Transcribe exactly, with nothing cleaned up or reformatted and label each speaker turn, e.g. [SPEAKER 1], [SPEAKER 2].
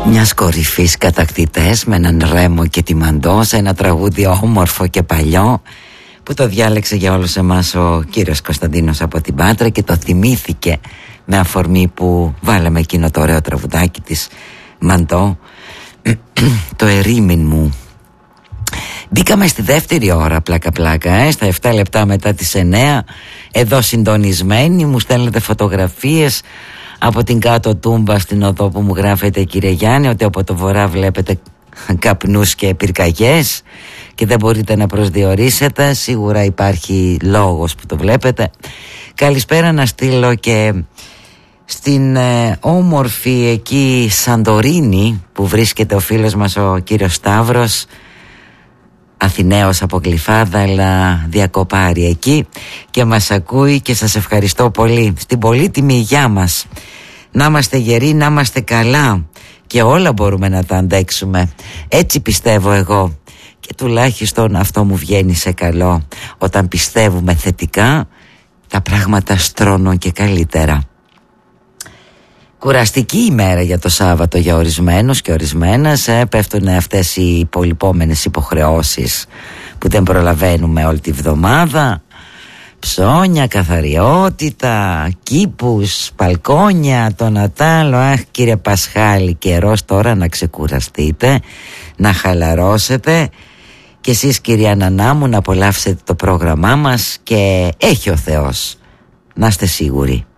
[SPEAKER 1] Μιας κορυφής κατακτητές με έναν Ρέμο και τη Μαντόσα, ένα τραγούδι όμορφο και παλιό που το διάλεξε για όλους εμάς ο κύριος Κωνσταντίνος από την Πάτρα και το θυμήθηκε με αφορμή που βάλαμε εκείνο το ωραίο τραγουδάκι της Μαντό, το ερήμην μου. Μπήκαμε στη δεύτερη ώρα πλάκα πλάκα ε, στα επτά λεπτά μετά τις εννέα, εδώ συντονισμένοι. Μου στέλνετε φωτογραφίες από την κάτω Τούμπα στην οδό που μου γράφετε, κύριε Γιάννη, ότι από το βορρά βλέπετε καπνούς και πυρκαγιές και δεν μπορείτε να προσδιορίσετε. Σίγουρα υπάρχει λόγος που το βλέπετε. Καλησπέρα να στείλω και στην ε, όμορφη εκεί Σαντορίνη που βρίσκεται ο φίλος μας ο κύριος Σταύρος, Αθηναίος από Γλυφάδα, αλλά διακοπάρει εκεί και μας ακούει και σας ευχαριστώ πολύ. Στην πολύτιμη υγειά μας, να είμαστε γεροί, να είμαστε καλά και όλα μπορούμε να τα αντέξουμε, έτσι πιστεύω εγώ, και τουλάχιστον αυτό μου βγαίνει σε καλό. Όταν πιστεύουμε θετικά, τα πράγματα στρώνουν και καλύτερα. Κουραστική ημέρα για το Σάββατο για ορισμένους και ορισμένες. ε, Πέφτουν αυτές οι υπολοιπόμενες υποχρεώσεις που δεν προλαβαίνουμε όλη τη βδομάδα. Ψώνια, καθαριότητα, κήπους, μπαλκόνια, το Νατάλο. Αχ, κύριε Πασχάλη, καιρός τώρα να ξεκουραστείτε, να χαλαρώσετε. Και εσείς, κυρία Νανά μου, να απολαύσετε το πρόγραμμά μας και έχει ο Θεός, να είστε σίγουροι.